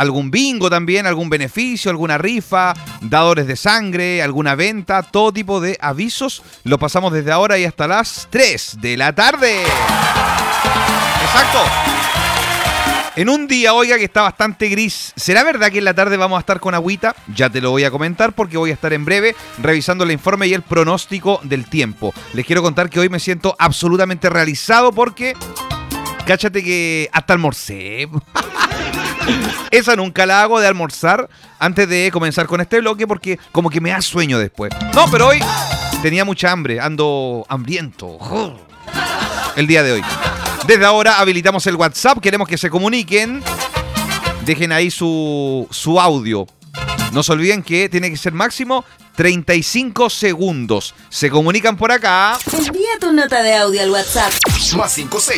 algún bingo también, algún beneficio, alguna rifa, dadores de sangre, alguna venta, todo tipo de avisos. Lo pasamos desde ahora y hasta las 3 de la tarde. Exacto. En un día, oiga, que está bastante gris. ¿Será verdad que en la tarde vamos a estar con agüita? Ya te lo voy a comentar porque voy a estar en breve revisando el informe y el pronóstico del tiempo. Les quiero contar que hoy me siento absolutamente realizado porque... Cáchate que hasta almorcé. Esa nunca la hago, de almorzar antes de comenzar con este bloque porque como que me da sueño después. No, pero hoy tenía mucha hambre, ando hambriento. El día de hoy. Desde ahora habilitamos el WhatsApp, queremos que se comuniquen. Dejen ahí su audio. No se olviden que tiene que ser máximo 35 segundos. Se comunican por acá. Envía tu nota de audio al WhatsApp. Más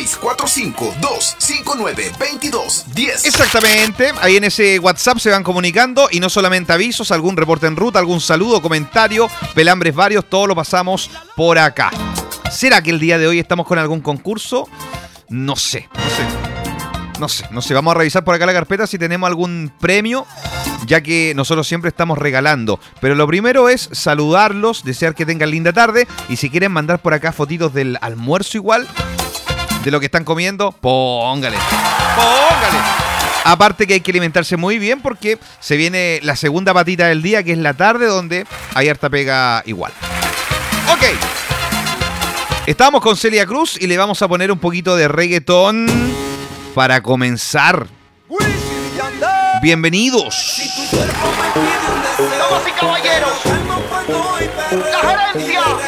56452592210. Exactamente, ahí en ese WhatsApp se van comunicando y no solamente avisos, algún reporte en ruta, algún saludo, comentario, pelambres varios, todo lo pasamos por acá. ¿Será que el día de hoy estamos con algún concurso? No sé. Vamos a revisar por acá la carpeta si tenemos algún premio, ya que nosotros siempre estamos regalando. Pero lo primero es saludarlos, desear que tengan linda tarde. Y si quieren mandar por acá fotitos del almuerzo igual, de lo que están comiendo, póngale. Aparte que hay que alimentarse muy bien porque se viene la segunda patita del día, que es la tarde, donde hay harta pega igual. Ok. Estamos con Celia Cruz y le vamos a poner un poquito de reggaetón para comenzar. Bienvenidos. Damas y caballeros, la gerencia.